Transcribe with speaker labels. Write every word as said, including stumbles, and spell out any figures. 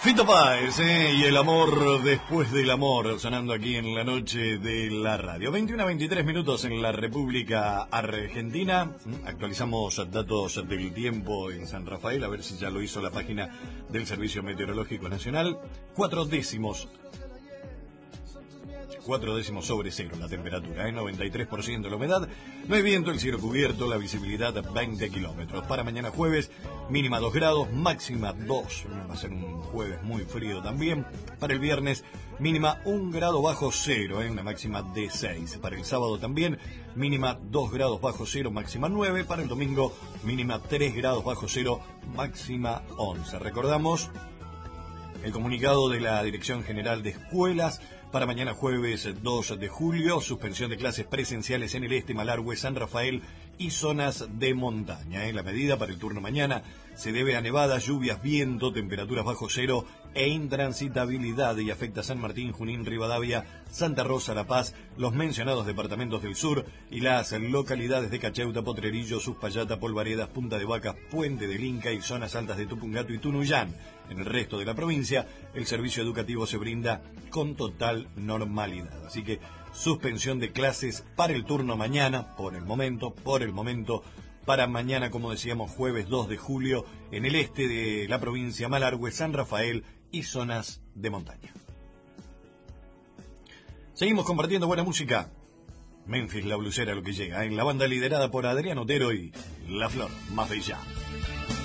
Speaker 1: Fito Páez, ¿eh? Y el amor después del amor, sonando aquí en la noche de la radio. veintiuno a veintitrés minutos en la República Argentina. Actualizamos datos del tiempo en San Rafael, a ver si ya lo hizo la página del Servicio Meteorológico Nacional. Cuatro décimos. Cuatro décimos sobre cero la temperatura, ¿eh? noventa y tres por ciento la humedad, no hay viento, el cielo cubierto, la visibilidad veinte kilómetros. Para mañana jueves, mínima dos grados, máxima dos, va a ser un jueves muy frío también. Para el viernes, mínima un grado bajo cero, ¿eh? una máxima de seis. Para el sábado también, mínima dos grados bajo cero, máxima nueve. Para el domingo, mínima tres grados bajo cero, máxima once. Recordamos el comunicado de la Dirección General de Escuelas para mañana jueves dos de julio, suspensión de clases presenciales en el este, Malargüe, San Rafael y zonas de montaña. ¿eh? La medida para el turno mañana se debe a nevadas, lluvias, viento, temperaturas bajo cero e intransitabilidad y afecta a San Martín, Junín, Rivadavia, Santa Rosa, La Paz, los mencionados departamentos del sur y las localidades de Cacheuta, Potrerillo, Suspallata, Polvaredas, Punta de Vacas, Puente del Inca y zonas altas de Tupungato y Tunuyán. En el resto de la provincia, el servicio educativo se brinda con total normalidad. Así que suspensión de clases para el turno mañana, por el momento, por el momento, para mañana, como decíamos, jueves dos de julio, en el este de la provincia, Malargüe, San Rafael y zonas de montaña. Seguimos compartiendo buena música. Memphis, la blusera, lo que llega, en la banda liderada por Adrián Otero y La Flor Más Bella.